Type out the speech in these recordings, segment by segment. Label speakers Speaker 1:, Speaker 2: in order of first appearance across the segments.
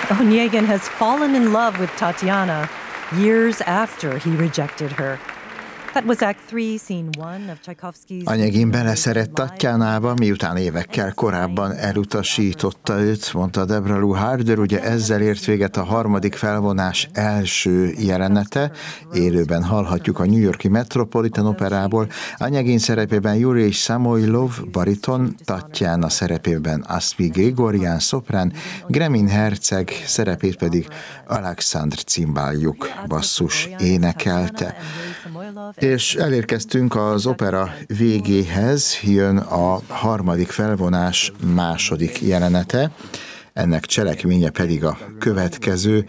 Speaker 1: Onegin has fallen in love with Tatiana years after he rejected her. That was Act 3, Scene 1 of Tchaikovsky's...
Speaker 2: Onegin beleszerett Tatjánába, miután évekkel korábban elutasította őt, mondta Debra Lou Harder. Ugye ezzel ért véget a harmadik felvonás első jelenete. Élőben hallhatjuk a New York-i Metropolitan Operából. Onegin szerepében Jurij Samoilov, bariton, Tatjana szerepében Asmi Grigoryan, szoprán, Gremin herceg szerepét pedig Alexandr Cimbaljuk, basszus énekelte. És elérkeztünk az opera végéhez, jön a harmadik felvonás második jelenete, ennek cselekménye pedig a következő.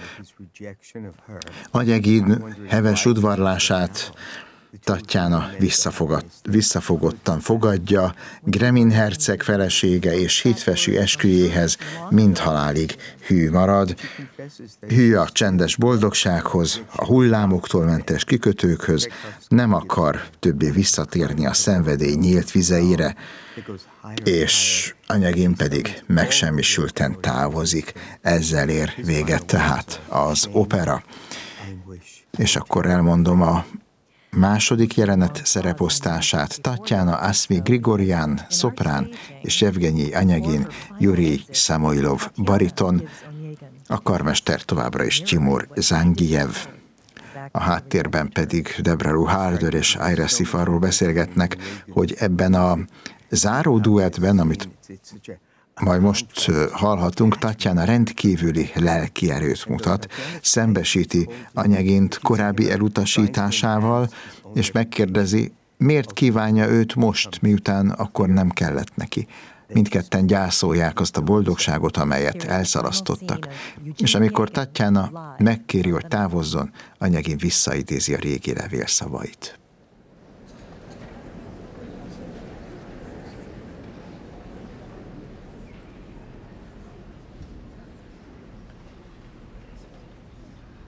Speaker 2: Onegin heves udvarlását Tatjana visszafogottan fogadja, Gremin herceg felesége és hitvesi esküjéhez mindhalálig hű marad. Hű a csendes boldogsághoz, a hullámoktól mentes kikötőkhöz, nem akar többé visszatérni a szenvedély nyílt vizeire, és Onegin pedig megsemmisülten távozik. Ezzel ér véget tehát az opera. És akkor elmondom a második jelenet szereposztását. Tatjana, Asmi Grigoryan, szoprán, és Jevgenyi Onegin, Jurij Samoilov, bariton, a karmester továbbra is Timur Zangijev. A háttérben pedig Debra Lou Harder és Ira Sif arról beszélgetnek, hogy ebben a záró duettben, amit majd most hallhatunk, Tatjana rendkívüli lelki erőt mutat, szembesíti Onegint korábbi elutasításával, és megkérdezi, miért kívánja őt most, miután akkor nem kellett neki. Mindketten gyászolják azt a boldogságot, amelyet elszalasztottak. És amikor Tatjana megkéri, hogy távozzon, Onegin visszaidézi a régi levélszavait.